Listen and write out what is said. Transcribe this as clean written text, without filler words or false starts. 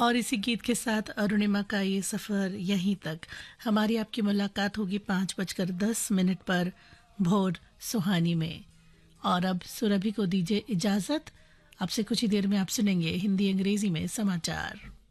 और इसी गीत के साथ अरुणिमा का ये सफ़र यहीं तक। हमारी आपकी मुलाकात होगी 5:10 पर भोर सुहानी में। और अब सुरभि को दीजिए इजाज़त। आपसे कुछ ही देर में आप सुनेंगे हिंदी अंग्रेजी में समाचार।